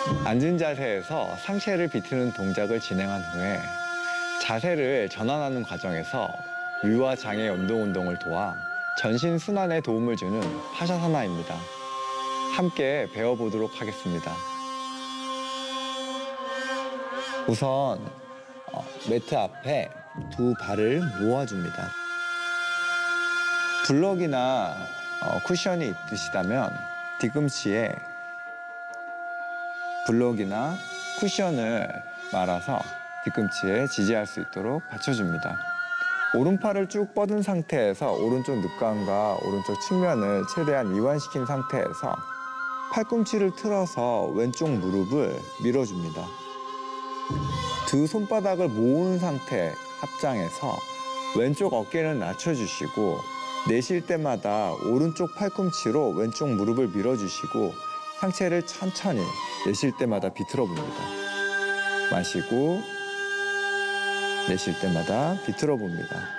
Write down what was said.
앉은 자세에서 상체를 비트는 동작을 진행한 후에 자세를 전환하는 과정에서 위와 장의 운동을 도와 전신 순환에 도움을 주는 파샤사나입니다. 함께 배워보도록 하겠습니다. 우선 매트 앞에 두 발을 모아줍니다. 블럭이나 쿠션이 있으시다면 뒤꿈치에 블럭이나 쿠션을 말아서 뒤꿈치에 지지할 수 있도록 받쳐줍니다. 오른팔을 쭉 뻗은 상태에서 오른쪽 늑관과 오른쪽 측면을 최대한 이완시킨 상태에서 팔꿈치를 틀어서 왼쪽 무릎을 밀어줍니다. 두 손바닥을 모은 상태 합장해서 왼쪽 어깨는 낮춰주시고 내쉴 때마다 오른쪽 팔꿈치로 왼쪽 무릎을 밀어주시고 상체를 천천히 내쉴 때마다 비틀어 봅니다. 마시고 내쉴 때마다 비틀어 봅니다.